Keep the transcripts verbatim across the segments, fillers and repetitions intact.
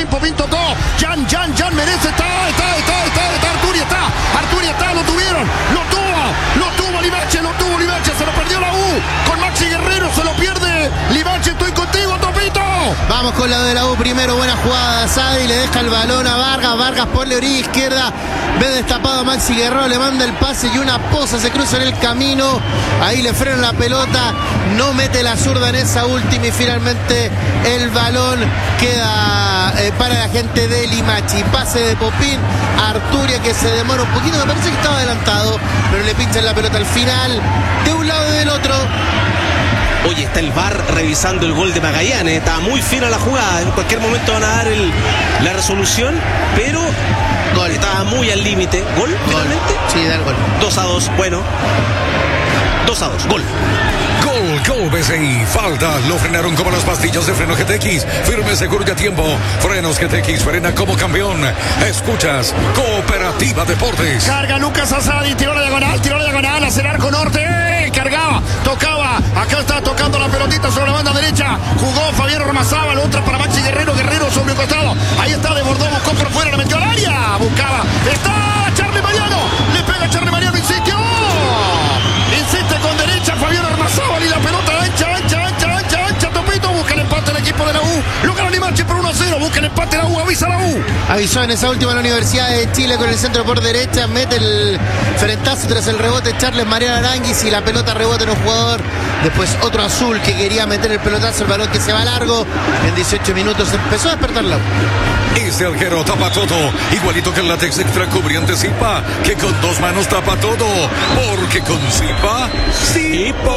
Popín, Popín tocó. Jan, Jan, Jan merece. Está, está, está, está, está. Arturi está. Arturi está. Lo tuvieron. Lo tuvo. Lo tuvo Livache. Lo tuvo Livache. Se lo perdió la U. Con Maxi Guerrero se lo pierde. Livache, estoy contigo, Topito. Vamos con la de la U primero. Buena jugada. Sadi le deja el balón a Vargas. Vargas por la orilla izquierda. Ve destapado a Maxi Guerrero. Le manda el pase y una poza se cruza en el camino. Ahí le frena la pelota. No mete la zurda en esa última y finalmente el balón queda eh, para la gente de Limache. Pase de Popín a Arturia, que se demora un poquito. Me parece que estaba adelantado, pero le pinchan la pelota al final. De un lado y del otro. Oye, está el V A R revisando el gol de Magallanes. Estaba muy fina la jugada. En cualquier momento van a dar el, la resolución, pero Gol. Estaba muy al límite. ¿Gol, finalmente? Sí, da el gol. dos a dos, bueno. dos a dos, gol. Gol, gol, B C I. Falta, lo frenaron como las pastillas de freno G T X. Firme, seguro y a tiempo. Frenos G T X, frena como campeón. Escuchas, Cooperativa Deportes. Carga Lucas Asadi, tiró la diagonal, tiró la diagonal hacia el arco norte. ¡Eh! Cargaba, tocaba. Acá está tocando la pelotita sobre la banda derecha. Jugó Fabián Ormazábal, otra para Maxi Guerrero. Guerrero sobre el costado. Ahí está, desbordó, buscó por fuera, la metió al área. Buscaba. Está Charly Mariano. Le pega Charly Mariano, insistió. Insiste con derecha Fabián Ormazábal y la pelota ancha, ancha, ancha, ancha, ancha. Topito, busca el empate el equipo de la U. Logra Limache por uno a cero. Busca el empate la U, avisa la U. Avisó en esa última la Universidad de Chile con el centro por derecha. Mete el frentazo tras el rebote Charles Mariano Aranguis y la pelota rebota en un jugador. Después otro azul que quería meter el pelotazo, el balón que se va largo. En dieciocho minutos empezó a despertar la U. Este arquero tapa todo, igualito que el látex extra cubriente Zipa, que con dos manos tapa todo, porque con Zipa, Zipo.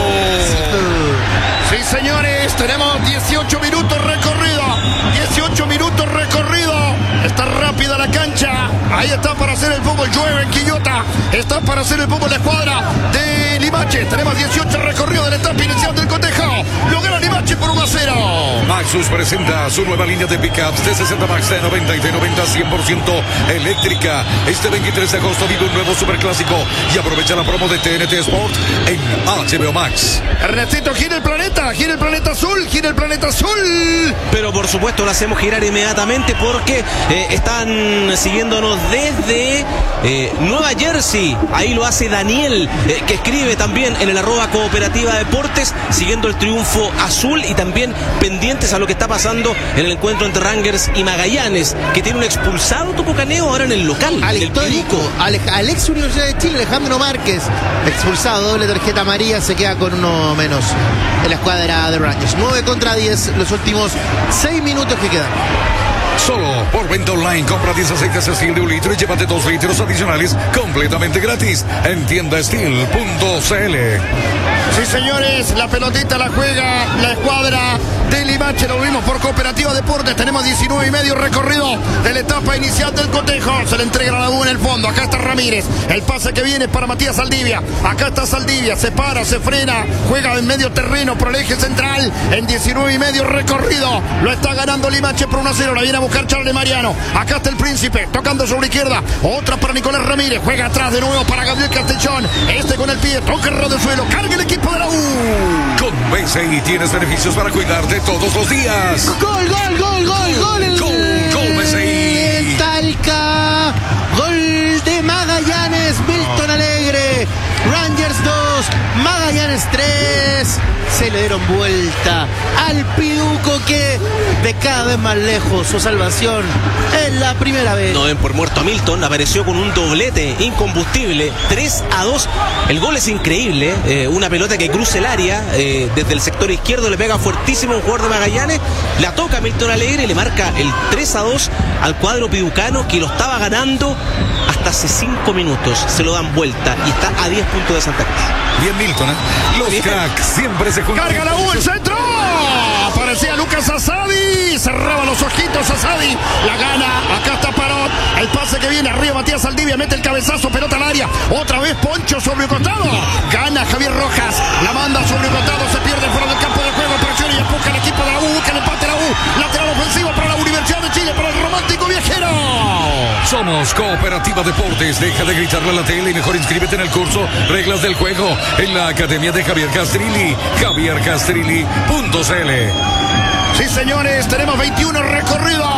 Sí, señores, tenemos dieciocho minutos recorrido. dieciocho minutos recorrido. Está rápida la cancha. Ahí está para hacer el fútbol. Llueve en Quillota. Está para hacer el fútbol la escuadra de Limache. Tenemos dieciocho recorridos de la etapa inicial del cotejo. Logra Limache por uno a cero. Maxus presenta su nueva línea de pickups de sesenta Max de noventa y de noventa cien por ciento eléctrica. Este veintitrés de agosto vive un nuevo superclásico y aprovecha la promo de T N T Sport en H B O Max. Ernestito, gira el planeta, gira el planeta azul, gira el planeta azul. Pero por supuesto lo hacemos girar inmediatamente porque eh, están siguiéndonos desde eh, Nueva Jersey. Ahí lo hace Daniel, eh, que escribe también en el arroba Cooperativa Deportes, siguiendo el triunfo azul y también pendientes a lo que está pasando en el encuentro entre Rangers y Magallanes, que tiene un expulsado Tupucaneo ahora en el local. Al del histórico, al, al ex Universidad de Chile, Alejandro Márquez, expulsado, doble tarjeta amarilla, se queda con uno menos en la escuadra de Rangers. nueve contra diez, los últimos seis minutos que quedan. Solo por venta online, compra diez aceites Steel de un litro y llévate dos litros adicionales completamente gratis en tienda steel punto c l. Sí, señores, la pelotita la juega la escuadra de Limache. Lo vimos por Cooperativa Deportes. Tenemos diecinueve y medio recorrido de la etapa inicial del cotejo. Se le entrega a la U en el fondo. Acá está Ramírez. El pase que viene es para Matías Saldivia. Acá está Saldivia. Se para, se frena. Juega en medio terreno por el eje central. En diecinueve y medio recorrido. Lo está ganando Limache por uno a cero. La viene a buscar Charles Mariano. Acá está el Príncipe. Tocando sobre izquierda. Otra para Nicolás Ramírez. Juega atrás de nuevo para Gabriel Castellón. Este con el pie. Toca el de suelo. Carga el equipo de la U. Con B C I tienes beneficios para cuidarte todos los días. Gol, gol, gol, gol, gol. El... Gol, gol B C I. Talca. Gol de Magallanes. Milton Alegre. Rangers dos, Magallanes tres. Se le dieron vuelta al Piduco, que de cada vez más lejos su salvación en la primera vez. No ven por muerto a Milton, apareció con un doblete incombustible, tres a dos. El gol es increíble, eh, una pelota que cruza el área, eh, desde el sector izquierdo le pega fuertísimo a un jugador de Magallanes, la toca a Milton Alegre y le marca el tres a dos al cuadro piducano, que lo estaba ganando hasta hace cinco minutos. Se lo dan vuelta y está a diez puntos de Santa Cruz. Bien, Milton, ¿eh? Los cracks siempre se juntan. Carga la U, el centro. Aparecía Lucas Asadi. Cerraba los ojitos Asadi. La gana. Acá está Parot. El pase que viene arriba. Matías Saldivia mete el cabezazo. Pelota al área. Otra vez Poncho sobre el costado. Gana Javier Rojas. La manda sobre el costado. Se pierde fuera del campo de juego. Presiona y empuja el equipo de la U. Busca el empate la U. Lateral ofensivo para la Universidad de Chile. Para el romántico viajero. Somos Cooperativa Deportes. Deja de gritarle a la tele y mejor inscríbete en el curso Reglas del Juego en la Academia de Javier Castrilli. javier castrilli punto c l. Sí, señores, tenemos veintiuno recorridos.